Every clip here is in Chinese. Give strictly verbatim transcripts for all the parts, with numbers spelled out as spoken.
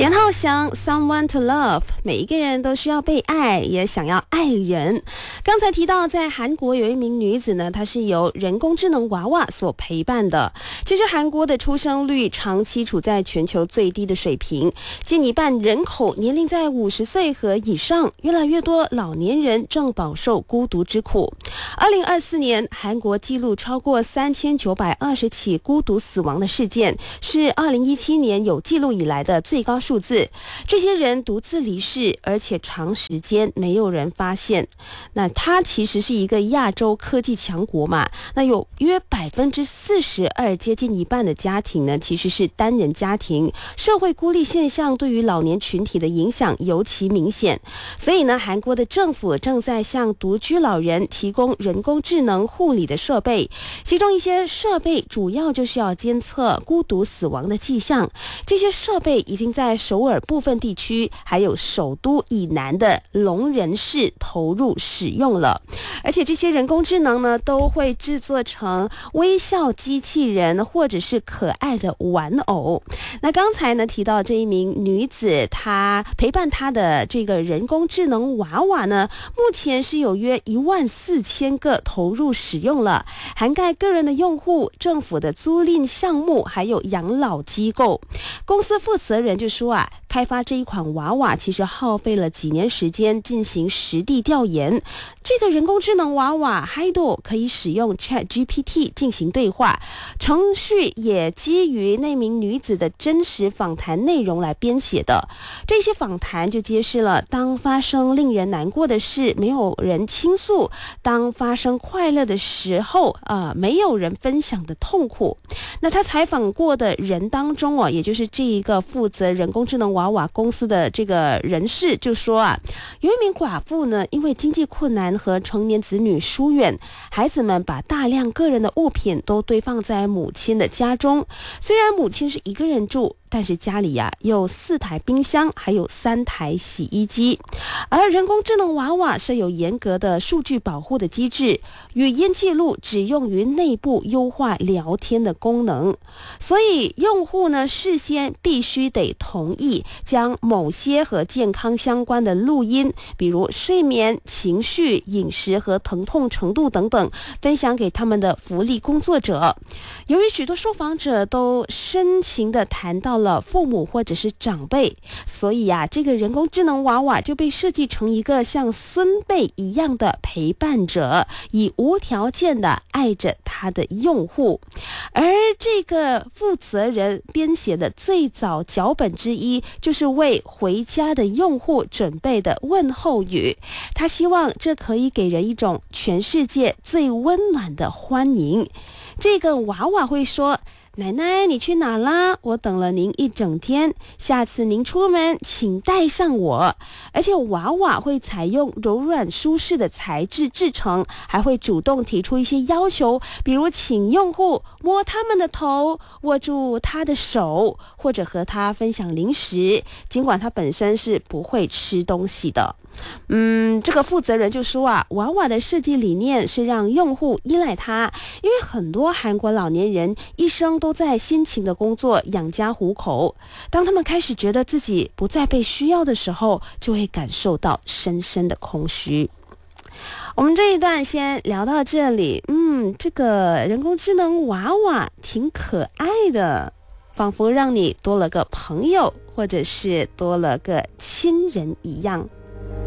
严浩翔 Someone to Love， 每一个人都需要被爱，也想要爱人。刚才提到在韩国有一名女子呢，她是由人工智能娃娃所陪伴的。其实韩国的出生率长期处在全球最低的水平，近一半人口年龄在五十岁和以上，越来越多老年人正饱受孤独之苦。二零二四年韩国记录超过三千九百二十起孤独死亡的事件，是二零一七年有记录以来的最高数字。这些人独自离世，而且长时间没有人发现。那它其实是一个亚洲科技强国嘛，那有约百分之四十二，接近一半的家庭呢，其实是单人家庭。社会孤立现象对于老年群体的影响尤其明显，所以呢，韩国的政府正在向独居老人提供人工智能护理的设备，其中一些设备主要就是要监测孤独死亡的迹象。这些设备已经在首尔部分地区还有首都以南的龙仁市投入使用了，而且这些人工智能呢都会制作成微笑机器人或者是可爱的玩偶。那刚才呢提到这一名女子，她陪伴她的这个人工智能娃娃呢，目前是有约一万四千个投入使用了，涵盖个人的用户、政府的租赁项目还有养老机构。公司负责人就说啊，开发这一款娃娃其实耗费了几年时间进行实地调研。这个人工智能娃娃 Hido 可以使用 Chat G P T 进行对话，程序也基于那名女子的真实访谈内容来编写的。这些访谈就揭示了当发生令人难过的事没有人倾诉，当发生快乐的时候呃，没有人分享的痛苦。那他采访过的人当中哦，也就是这一个负责人工智能娃娃公司的这个人士就说啊，有一名寡妇呢，因为经济困难和成年子女疏远，孩子们把大量个人的物品都堆放在母亲的家中。虽然母亲是一个人住，但是家里呀、啊、有四台冰箱，还有三台洗衣机。而人工智能娃娃是有严格的数据保护的机制，语音记录只用于内部优化聊天的功能，所以用户呢事先必须得同意将某些和健康相关的录音，比如睡眠、情绪、饮食和疼痛程度等等，分享给他们的福利工作者。由于许多受访者都深情地谈到了父母或者是长辈，所以啊，这个人工智能娃娃就被设计成一个像孙辈一样的陪伴者，以无条件的爱着他的用户。而这个负责人编写的最早脚本之一，就是为回家的用户准备的问候语。他希望这可以给人一种全世界最温暖的欢迎。这个娃娃会说，奶奶，你去哪啦？我等了您一整天，下次您出门请带上我。而且娃娃会采用柔软舒适的材质制成，还会主动提出一些要求，比如请用户摸他们的头，握住他的手，或者和他分享零食，尽管他本身是不会吃东西的。嗯，这个负责人就说啊，娃娃的设计理念是让用户依赖它，因为很多韩国老年人一生都在辛勤的工作养家糊口，当他们开始觉得自己不再被需要的时候，就会感受到深深的空虚。我们这一段先聊到这里。嗯，这个人工智能娃娃挺可爱的，仿佛让你多了个朋友，或者是多了个亲人一样。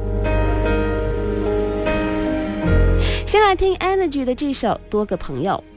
先来听 Energy 的这首《多个朋友》。